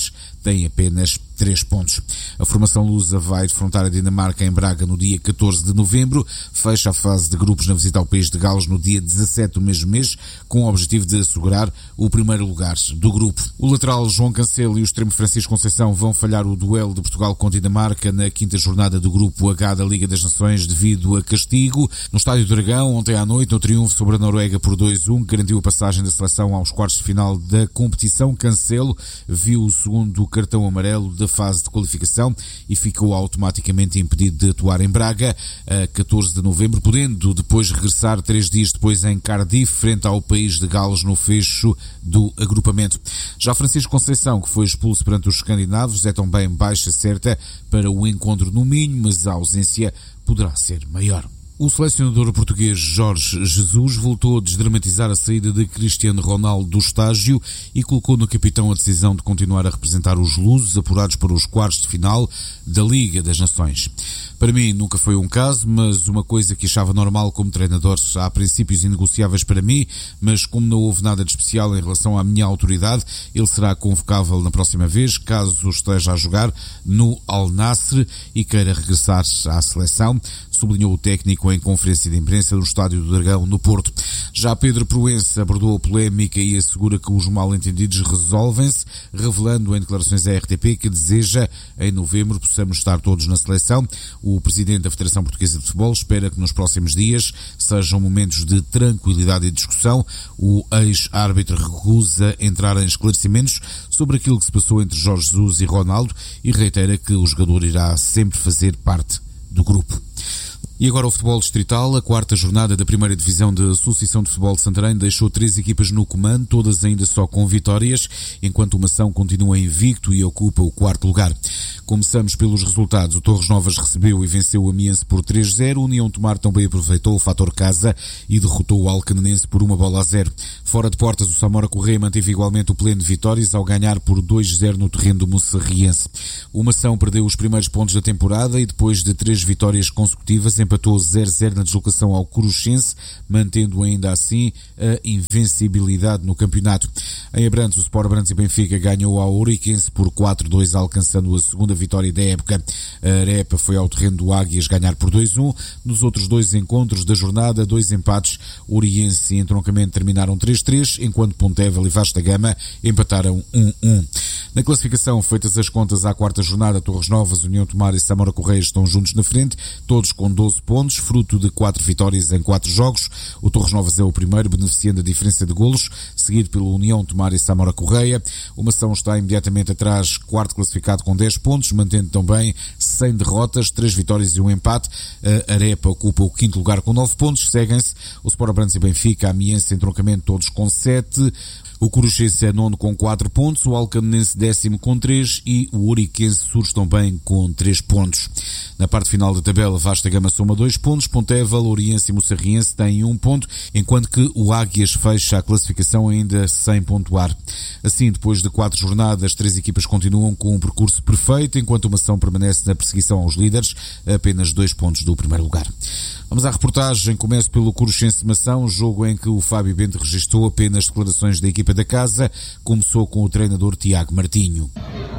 tem apenas três pontos. A formação lusa vai defrontar a Dinamarca em Braga no dia catorze de novembro, fecha a fase de grupos na visita ao país de Gales no dia dezassete do mesmo mês, com o objetivo de assegurar o primeiro lugar do grupo. O lateral João Cancelo e o extremo Francisco Conceição vão falhar o duelo de Portugal com Dinamarca na quinta jornada do grupo H da Liga das Nações devido a castigo. No Estádio do Dragão, ontem à noite, no triunfo sobre a Noruega por dois a um, que garantiu a passagem da seleção aos quartos de final da competição, Cancelo viu o segundo cartão amarelo da fase de qualificação e ficou automaticamente impedido de atuar em Braga a catorze de novembro, podendo depois regressar três dias depois em Cardiff, frente ao país de Gales no fecho do agrupamento. Já Francisco Conceição, que foi expulso perante os escandinavos, é também baixa certa para o encontro no Minho, mas a ausência poderá ser maior. O selecionador português Jorge Jesus voltou a desdramatizar a saída de Cristiano Ronaldo do estágio e colocou no capitão a decisão de continuar a representar os lusos apurados para os quartos de final da Liga das Nações. Para mim nunca foi um caso, mas uma coisa que achava normal como treinador. Há princípios inegociáveis para mim, mas como não houve nada de especial em relação à minha autoridade, ele será convocável na próxima vez, caso esteja a jogar no Al Nassr e queira regressar à seleção, sublinhou o técnico em conferência de imprensa no Estádio do Dragão, no Porto. Já Pedro Proença abordou a polémica e assegura que os mal-entendidos resolvem-se, revelando em declarações à R T P que deseja, em novembro, possamos estar todos na seleção. O presidente da Federação Portuguesa de Futebol espera que nos próximos dias sejam momentos de tranquilidade e discussão. O ex-árbitro recusa entrar em esclarecimentos sobre aquilo que se passou entre Jorge Jesus e Ronaldo e reitera que o jogador irá sempre fazer parte do grupo. E agora o futebol distrital. A quarta jornada da primeira divisão da Associação de Futebol de Santarém deixou três equipas no comando, todas ainda só com vitórias, enquanto o Mação continua invicto e ocupa o quarto lugar. Começamos pelos resultados. O Torres Novas recebeu e venceu o Amiense por três a zero. O União Tomar também aproveitou o fator casa e derrotou o Alcanenense por uma bola a zero. Fora de portas, o Samora Correia manteve igualmente o pleno de vitórias ao ganhar por dois a zero no terreno do Mocerriense. O Mação perdeu os primeiros pontos da temporada e depois de três vitórias consecutivas empatou zero a zero na deslocação ao Coruchense, mantendo ainda assim a invencibilidade no campeonato. Em Abrantes, o Sport Abrantes e Benfica ganhou ao Ouriquense por quatro a dois, alcançando a segunda vitória da época. A Arepa foi ao terreno do Águias ganhar por dois a um. Nos outros dois encontros da jornada, dois empates. Oriense e Entroncamento terminaram três a três, enquanto Pontevel e Vasta Gama empataram um a um. Na classificação, feitas as contas à quarta jornada, Torres Novas, União Tomar e Samora Correia estão juntos na frente, todos com doze pontos, fruto de quatro vitórias em quatro jogos. O Torres Novas é o primeiro, beneficiando a diferença de golos, seguido pela União Tomar e Samora Correia. O Mação está imediatamente atrás, quarto classificado com dez pontos, mantendo também cem derrotas, três vitórias e um empate. A Arepa ocupa o quinto lugar com nove pontos, seguem-se o Sport Abrantes e Benfica, a Amiense e Entroncamento todos com sete. O Coruchense é nono com quatro pontos, o Alcanenense décimo com três e o Ouriquense surge também com três pontos. Na parte final da tabela, Vasta Gama soma dois pontos, Pontevel, Oriense e Mocerriense têm um ponto, enquanto que o Águias fecha a classificação ainda sem pontuar. Assim, depois de quatro jornadas, três equipas continuam com um percurso perfeito, enquanto o Mação permanece na perseguição aos líderes, a apenas dois pontos do primeiro lugar. Vamos à reportagem. Começo pelo Coruchense Mação, jogo em que o Fábio Bento registrou apenas declarações da equipa da casa. Começou com o treinador Tiago Martinho.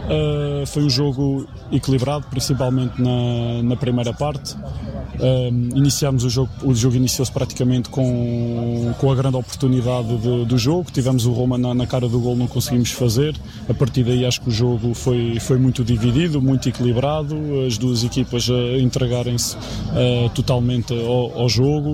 Uh, foi um jogo equilibrado, principalmente na, na primeira parte. Uh, iniciámos o jogo, o jogo iniciou-se praticamente com, com a grande oportunidade de, do jogo. Tivemos o Roma na, na cara do gol, não conseguimos fazer. A partir daí acho que o jogo foi, foi muito dividido, muito equilibrado. As duas equipas uh, entregarem-se uh, totalmente ao, ao jogo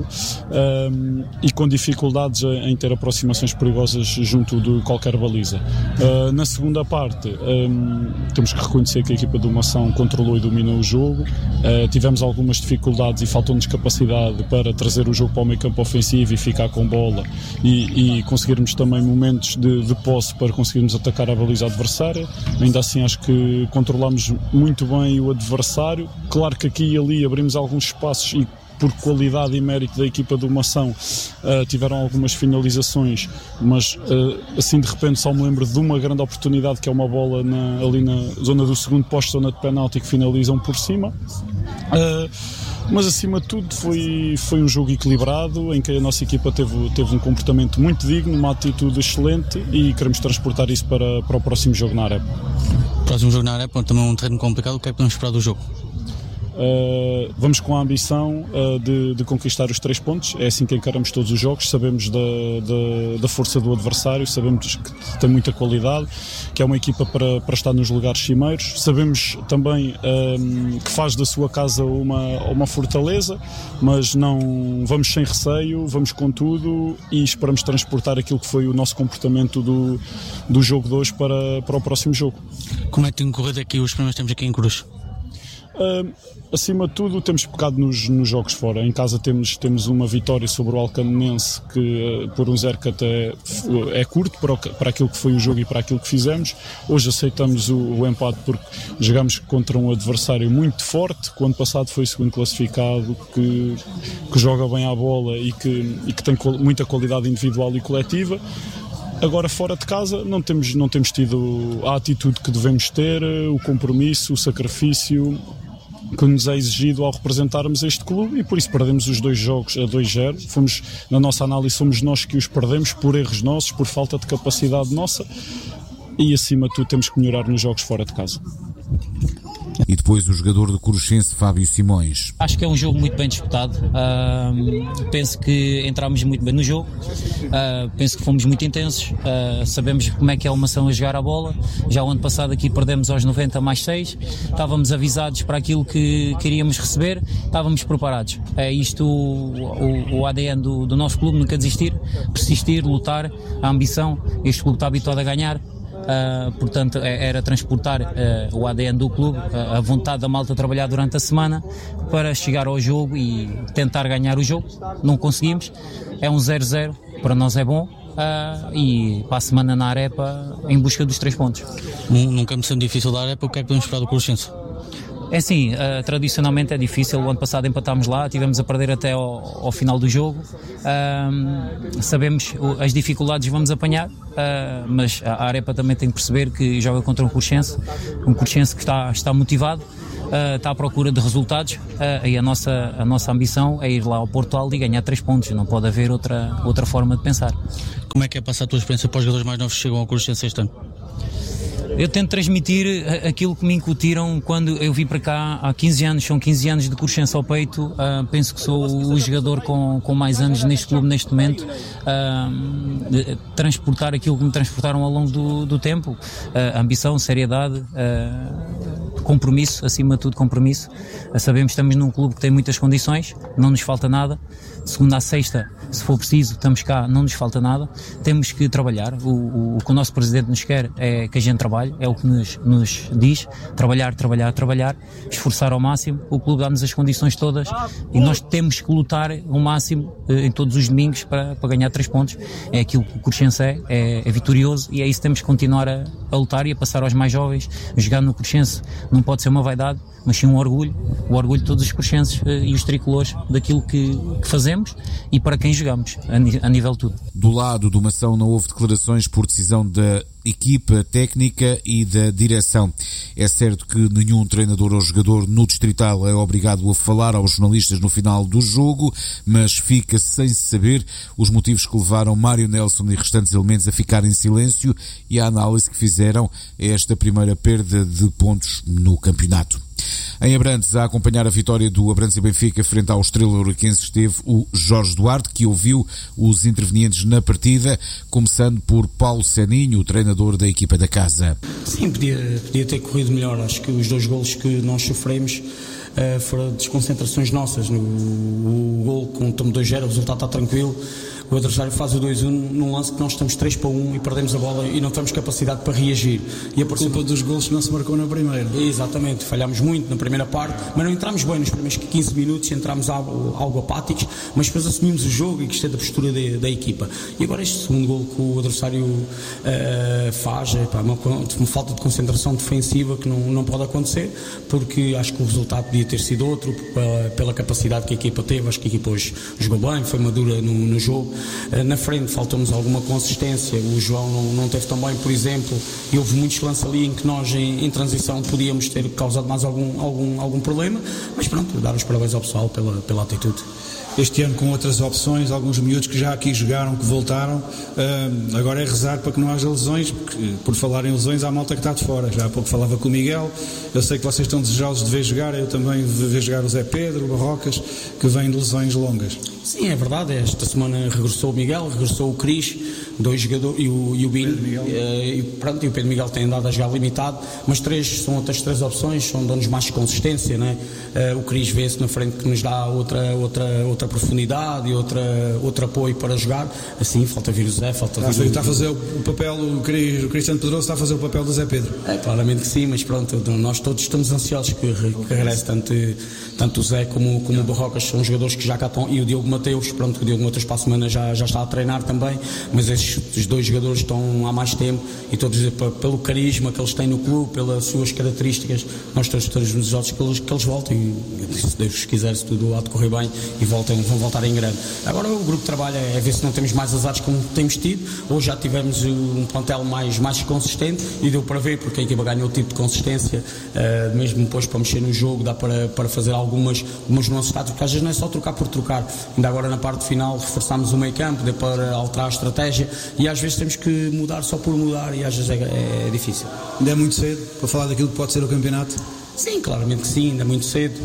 uh, e com dificuldades em ter aproximações perigosas junto de qualquer baliza. Uh, na segunda parte um, temos que reconhecer que a equipa do Mação controlou e dominou o jogo. Uh, tivemos algumas dificuldades e faltou-nos capacidade para trazer o jogo para o meio campo ofensivo e ficar com bola e, e conseguirmos também momentos de, de posse para conseguirmos atacar a baliza adversária. Ainda assim acho que controlamos muito bem o adversário. Claro que aqui e ali abrimos alguns espaços e por qualidade e mérito da equipa do Mação uh, tiveram algumas finalizações, mas uh, assim de repente só me lembro de uma grande oportunidade que é uma bola na, ali na zona do segundo posto, zona de penalti, que finalizam por cima. Uh, mas acima de tudo foi, foi um jogo equilibrado em que a nossa equipa teve, teve um comportamento muito digno, uma atitude excelente e queremos transportar isso para, para o próximo jogo na Arepa. Próximo jogo na Arepa, também um terreno complicado, o que é que podemos esperar do jogo? Uh, vamos com a ambição uh, de, de conquistar os três pontos. É assim que encaramos todos os jogos. Sabemos da, da, da força do adversário, sabemos que tem muita qualidade, que é uma equipa para, para estar nos lugares cimeiros. Sabemos também um, que faz da sua casa uma, uma fortaleza, mas não vamos sem receio, vamos com tudo e esperamos transportar aquilo que foi o nosso comportamento do, do jogo de hoje para, para o próximo jogo. Como é que tem corrido aqui os primeiros tempos aqui em Cruz? Uh, acima de tudo temos pecado nos, nos jogos fora. Em casa temos, temos uma vitória sobre o Alcamonense que uh, por um zero que até é curto para, o, para aquilo que foi o jogo e para aquilo que fizemos. Hoje aceitamos o, o empate porque jogamos contra um adversário muito forte, que o ano passado foi o segundo classificado, que, que joga bem à bola e que, e que tem muita qualidade individual e coletiva. Agora fora de casa não temos, não temos tido a atitude que devemos ter, o compromisso, o sacrifício que nos é exigido ao representarmos este clube e por isso perdemos os dois jogos a dois zero. Fomos, na nossa análise, somos nós que os perdemos por erros nossos, por falta de capacidade nossa e acima de tudo temos que melhorar nos jogos fora de casa. E depois o jogador do Coruchense, Fábio Simões. Acho que é um jogo muito bem disputado. Uh, penso que entramos muito bem no jogo. Uh, penso que fomos muito intensos. Uh, sabemos como é que é uma ação a jogar a bola. Já o ano passado aqui perdemos aos noventa mais seis. Estávamos avisados para aquilo que queríamos receber. Estávamos preparados. É isto o, o, o A D N do, do nosso clube, nunca desistir, persistir, lutar, a ambição. Este clube está habituado a ganhar. Uh, portanto era transportar uh, o A D N do clube, uh, a vontade da malta trabalhar durante a semana para chegar ao jogo e tentar ganhar o jogo. Não conseguimos, é um zero zero, para nós é bom, uh, e para a semana na Arepa em busca dos três pontos. Num, num campo sendo difícil da Arepa, o que é que podemos esperar do Coruchense? É assim, uh, tradicionalmente é difícil. O ano passado empatámos lá, tivemos a perder até ao, ao final do jogo. Uh, sabemos o, as dificuldades vamos apanhar, uh, mas a Arepa também tem que perceber que joga contra um Coruchense, um Coruchense que está, está motivado, uh, está à procura de resultados, uh, e a nossa, a nossa ambição é ir lá ao Porto Alto e ganhar três pontos. Não pode haver outra, outra forma de pensar. Como é que é passar a tua experiência para os jogadores mais novos que chegam ao Coruchense este ano? Eu tento transmitir aquilo que me incutiram quando eu vim para cá há quinze anos, são quinze anos de Coruchense ao peito. Uh, penso que sou o jogador com, com mais anos neste clube neste momento. Uh, de, transportar aquilo que me transportaram ao longo do, do tempo, uh, ambição, seriedade, uh, compromisso, acima de tudo compromisso. Uh, sabemos que estamos num clube que tem muitas condições, não nos falta nada. De segunda a sexta, se for preciso, estamos cá, não nos falta nada. Temos que trabalhar. O, o, o que o nosso presidente nos quer é que a gente trabalhe, é o que nos, nos diz. Trabalhar, trabalhar, trabalhar, esforçar ao máximo. O clube dá-nos as condições todas e nós temos que lutar ao máximo eh, em todos os domingos para, para ganhar três pontos. É aquilo que o Coruchense é, é, é vitorioso e é isso que temos que continuar a, a lutar e a passar aos mais jovens. Jogar no Coruchense não pode ser uma vaidade, mas sim um orgulho. O orgulho de todos os coruchenses eh, e os tricolores daquilo que, que fazemos e para quem jogamos, a nível de tudo. Do lado do Mação não houve declarações por decisão da equipa técnica e da direção. É certo que nenhum treinador ou jogador no Distrital é obrigado a falar aos jornalistas no final do jogo, mas fica sem saber os motivos que levaram Mário Nelson e restantes elementos a ficar em silêncio e a análise que fizeram a esta primeira perda de pontos no campeonato. Em Abrantes, a acompanhar a vitória do Abrantes e Benfica frente ao Estrela Ouriquense esteve o Jorge Duarte, que ouviu os intervenientes na partida, começando por Paulo Seninho, o treinador da equipa da casa. Sim, podia, podia ter corrido melhor. Acho que os dois golos que nós sofremos uh, foram desconcentrações nossas. No, o, o gol com o dois zero, o resultado está tranquilo. O adversário faz o dois um num lance que nós estamos três para um e perdemos a bola e não temos capacidade para reagir. E a culpa dos golos que não se marcou na primeira. Exatamente, falhámos muito na primeira parte, mas não entramos bem nos primeiros quinze minutos, entramos algo, algo apáticos, mas depois assumimos o jogo e gostei da postura de, da equipa. E agora este segundo gol que o adversário uh, faz, é pá, uma, uma falta de concentração defensiva que não, não pode acontecer, porque acho que o resultado podia ter sido outro, pela, pela capacidade que a equipa teve. Acho que a equipa hoje jogou bem, foi madura no, no jogo. Na frente faltou-nos alguma consistência, o João não, não teve tão bem, por exemplo, e houve muitos lances ali em que nós em, em transição podíamos ter causado mais algum, algum, algum problema, mas pronto, dar os parabéns ao pessoal pela, pela atitude. este ano com outras opções, alguns miúdos que já aqui jogaram, que voltaram. Uh, agora é rezar para que não haja lesões, porque, por falar em lesões, há malta que está de fora. Já há pouco falava com o Miguel, eu sei que vocês estão desejosos de ver jogar, eu também de ver jogar o Zé Pedro, o Barrocas, que vêm de lesões longas. Sim, é verdade, esta semana regressou o Miguel, regressou o Cris, dois jogadores, e o, e o Bilho, e, e, pronto, e o Pedro Miguel tem andado a jogar limitado, mas três, são outras três opções, são dão-nos mais consistência, né? Uh, o Cris vê-se na frente que nos dá outra, outra, outra profundidade e outra, outro apoio para jogar, assim, falta vir o Zé, falta vir... Está, o... está a fazer o papel, o, Cris, o Cristiano Pedroso está a fazer o papel do Zé Pedro. É, claramente que sim, mas pronto, nós todos estamos ansiosos que, que regresse, tanto, tanto o Zé como, como o Barrocas, são jogadores que já cá estão, e o Diogo Mateus, pronto, o Diogo Mateus para a semana já, já está a treinar também, mas esses dois jogadores estão há mais tempo e todos pelo carisma que eles têm no clube, pelas suas características, nós todos estamos desejosos que eles, que eles voltem, e se Deus quiser, se tudo há de correr bem, e voltem, vão voltar em grande. Agora o grupo de trabalho é ver se não temos mais azares como temos tido. Hoje já tivemos um plantel mais, mais consistente e deu para ver, porque a equipa ganhou o tipo de consistência, uh, mesmo depois para mexer no jogo, dá para, para fazer algumas, algumas nuances táticas, porque às vezes não é só trocar por trocar. Ainda agora na parte final reforçámos o meio campo, deu para alterar a estratégia, e às vezes temos que mudar só por mudar, e às vezes é, é difícil. Ainda é muito cedo para falar daquilo que pode ser o campeonato? Sim, claramente que sim, ainda é muito cedo.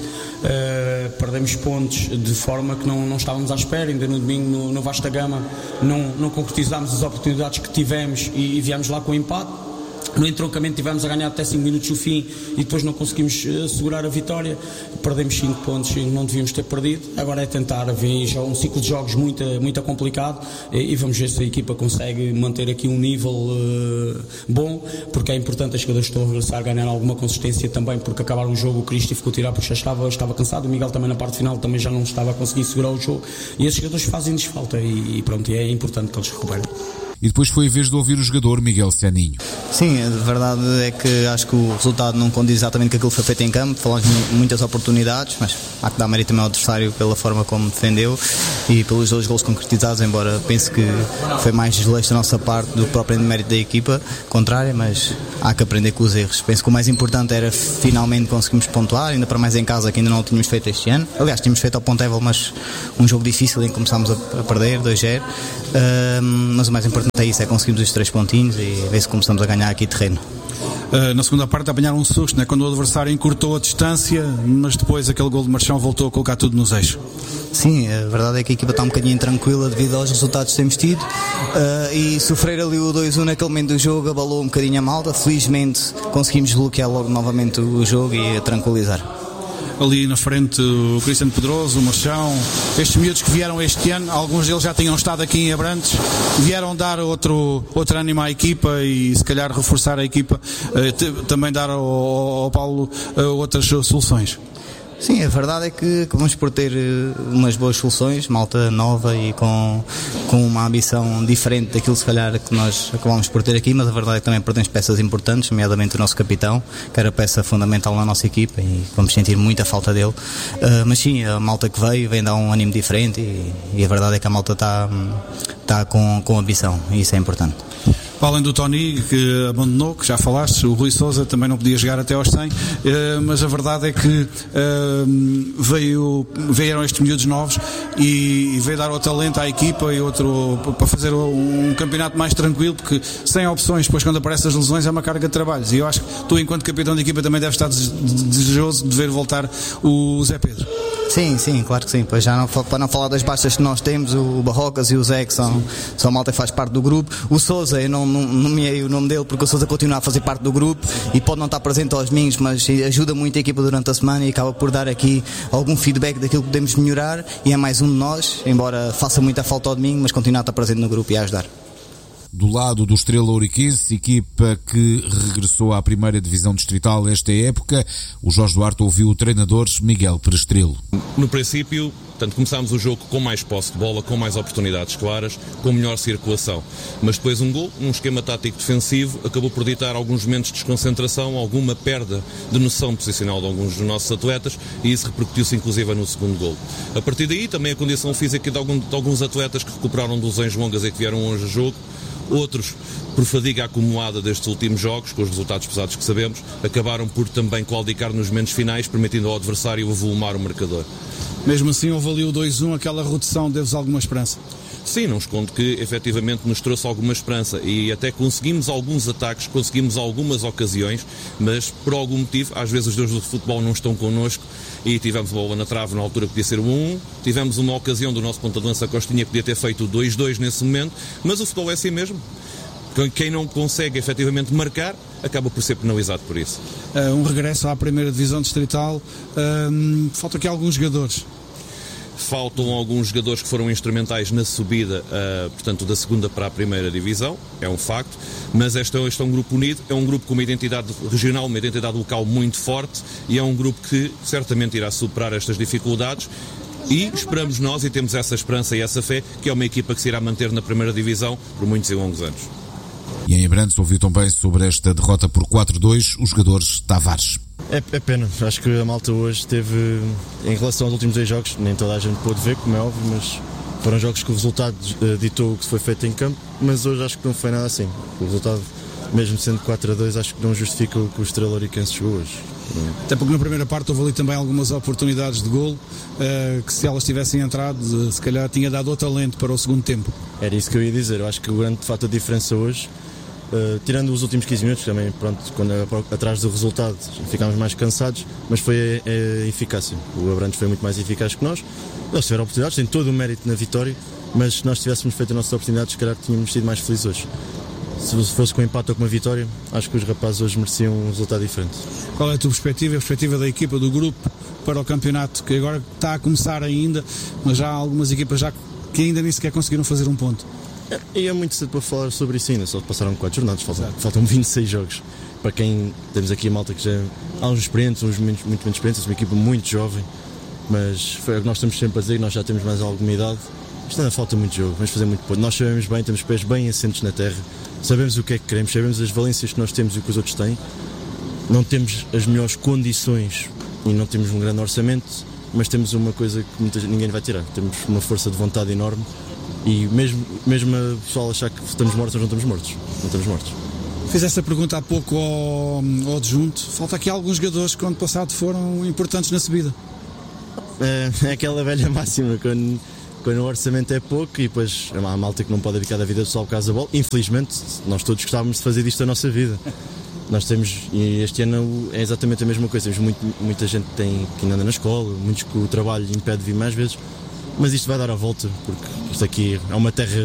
Uh, perdemos pontos de forma que não, não estávamos à espera. Ainda no domingo no, no Vasta Gama não, não concretizámos as oportunidades que tivemos e, e viemos lá com o empate. No entroncamento tivemos a ganhar até cinco minutos o fim e depois não conseguimos uh, segurar a vitória. Perdemos cinco pontos e não devíamos ter perdido. Agora é tentar ver já um ciclo de jogos muito, muito complicado, e, e vamos ver se a equipa consegue manter aqui um nível uh, bom, porque é importante as jogadores que estão a regressar ganhar alguma consistência também, porque acabaram o jogo, o Cristi ficou a tirar porque já estava, estava cansado, o Miguel também na parte final também já não estava a conseguir segurar o jogo, e esses jogadores fazem-nos falta, e, e pronto, é importante que eles recuperem. E depois foi a vez de ouvir o jogador Miguel Seninho. Sim, a verdade é que acho que o resultado não condiz exatamente com aquilo que foi feito em campo. Falamos de muitas oportunidades, mas há que dar mérito também ao adversário pela forma como defendeu e pelos dois golos concretizados, embora pense que foi mais desleixo da nossa parte do que próprio mérito da equipa contrária, mas há que aprender com os erros. Penso que o mais importante era finalmente conseguirmos pontuar, ainda para mais em casa, que ainda não o tínhamos feito este ano. Aliás, tínhamos feito ao Pontevel, mas um jogo difícil em que começámos a perder, dois a zero. Uh, mas o mais importante é isso, é conseguirmos os três pontinhos e ver se começamos a ganhar aqui terreno. Uh, na segunda parte apanharam um susto, né? Quando o adversário encurtou a distância, mas depois aquele gol de Marchão voltou a colocar tudo nos eixos. Sim, a verdade é que a equipa está um bocadinho tranquila devido aos resultados que temos tido, uh, e sofrer ali o dois a um naquele momento do jogo abalou um bocadinho a malta. Felizmente conseguimos bloquear logo novamente o jogo e a tranquilizar. Ali na frente o Cristiano Pedroso, o Marchão, estes miúdos que vieram este ano, alguns deles já tinham estado aqui em Abrantes, vieram dar outro, outro ânimo à equipa e se calhar reforçar a equipa, também dar ao, ao Paulo outras soluções. Sim, a verdade é que vamos por ter umas boas soluções, malta nova e com, com uma ambição diferente daquilo se calhar que nós acabamos por ter aqui, mas a verdade é que também perdemos peças importantes, nomeadamente o nosso capitão, que era peça fundamental na nossa equipa e vamos sentir muita falta dele. Uh, mas sim, a malta que veio vem dar um ânimo diferente e, e a verdade é que a malta está, está com, com ambição e isso é importante. Além do Tony, que abandonou, que já falaste, o Rui Sousa também não podia jogar até aos cem, mas a verdade é que veio, vieram estes miúdos novos e veio dar outro talento à equipa e outro, para fazer um campeonato mais tranquilo, porque sem opções, depois quando aparecem as lesões é uma carga de trabalhos, e eu acho que tu, enquanto capitão de equipa, também deves estar desejoso de ver voltar o Zé Pedro. Sim, sim, claro que sim. Pois já não, para não falar das baixas que nós temos, o Barrocas e o Zé, que são, são malta que faz parte do grupo. O Sousa, eu não nomeei o nome dele porque o Sousa continua a fazer parte do grupo e pode não estar presente aos domingos, mas ajuda muito a equipa durante a semana e acaba por dar aqui algum feedback daquilo que podemos melhorar, e é mais um de nós, embora faça muita falta ao domingo, mas continua a estar presente no grupo e a ajudar. Do lado do Estrela Ouriquense, equipa que regressou à primeira divisão distrital esta época, o Jorge Duarte ouviu o treinador Miguel Perestrelo. No princípio, portanto, começámos o jogo com mais posse de bola, com mais oportunidades claras, com melhor circulação. Mas depois um gol, num esquema tático defensivo, acabou por ditar alguns momentos de desconcentração, alguma perda de noção posicional de alguns dos nossos atletas, e isso repercutiu-se inclusive no segundo gol. A partir daí, também a condição física de, algum, de alguns atletas que recuperaram de lesões longas e que vieram hoje a jogo, outros por fadiga acumulada destes últimos jogos, com os resultados pesados que sabemos, acabaram por também claudicar nos momentos finais, permitindo ao adversário avolumar o marcador. Mesmo assim, houve ali o dois um, aquela redução, deu-vos alguma esperança? Sim, não escondo que efetivamente nos trouxe alguma esperança e até conseguimos alguns ataques, conseguimos algumas ocasiões, mas por algum motivo, às vezes os deuses do futebol não estão connosco e tivemos bola na trave na altura que podia ser o um um, tivemos uma ocasião do nosso ponta de lança Costinha que podia ter feito o dois dois nesse momento, mas o futebol é assim mesmo. Quem não consegue efetivamente marcar acaba por ser penalizado por isso. Uh, um regresso à primeira divisão distrital, uh, faltam aqui alguns jogadores. Faltam alguns jogadores que foram instrumentais na subida, uh, portanto, da segunda para a primeira divisão, é um facto, mas este, este é um grupo unido, é um grupo com uma identidade regional, uma identidade local muito forte e é um grupo que certamente irá superar estas dificuldades e esperamos nós, e temos essa esperança e essa fé, que é uma equipa que se irá manter na primeira divisão por muitos e longos anos. E em Abrantes ouviu também sobre esta derrota por quatro a dois os jogadores Tavares. É, é pena, acho que a malta hoje teve, em relação aos últimos dois jogos, nem toda a gente pôde ver, como é óbvio, mas foram jogos que o resultado uh, ditou o que foi feito em campo, mas hoje acho que não foi nada assim. O resultado, mesmo sendo quatro a dois, acho que não justifica o que o Estrela Oriquense jogou hoje. Até porque na primeira parte houve ali também algumas oportunidades de golo, uh, que se elas tivessem entrado, uh, se calhar tinha dado outro talento para o segundo tempo. Era isso que eu ia dizer, eu acho que o grande fato da diferença hoje, Uh, tirando os últimos quinze minutos, também, pronto, quando atrás do resultado ficámos mais cansados, mas foi a, a eficácia. O Abrantes foi muito mais eficaz que nós. Eles tiveram oportunidades, têm todo o mérito na vitória, mas se nós tivéssemos feito as nossas oportunidades, se calhar tínhamos sido mais felizes hoje. Se fosse com um empate ou com uma vitória, acho que os rapazes hoje mereciam um resultado diferente. Qual é a tua perspectiva, a perspectiva da equipa, do grupo, para o campeonato, que agora está a começar ainda, mas já há algumas equipas já que ainda nem sequer conseguiram fazer um ponto? E é muito cedo para falar sobre isso ainda, só passaram quatro jornadas, faltam, faltam vinte e seis jogos. Para quem temos aqui a malta que já há uns experientes, uns muito, muito menos experientes, uma equipa muito jovem, mas foi o que nós estamos sempre a dizer, nós já temos mais alguma idade. Isto ainda falta muito jogo, vamos fazer muito ponto. Nós sabemos bem, temos os pés bem assentos na terra, sabemos o que é que queremos, sabemos as valências que nós temos e o que os outros têm. Não temos as melhores condições e não temos um grande orçamento, mas temos uma coisa que muita, ninguém vai tirar, temos uma força de vontade enorme. E mesmo, mesmo o pessoal achar que estamos mortos, nós não estamos mortos. Não estamos mortos. Fiz essa pergunta há pouco ao, ao adjunto. Falta aqui alguns jogadores que, ano passado, foram importantes na subida. É, é aquela velha máxima, quando, quando o orçamento é pouco e depois há malta que não pode dedicar a vida só ao caso da bola. Infelizmente, nós todos gostávamos de fazer disto a nossa vida. Nós temos, e este ano é exatamente a mesma coisa. Temos muito, muita gente que, tem, que ainda anda na escola, muitos que o trabalho impede de vir mais vezes. Mas isto vai dar a volta, porque isto aqui é uma terra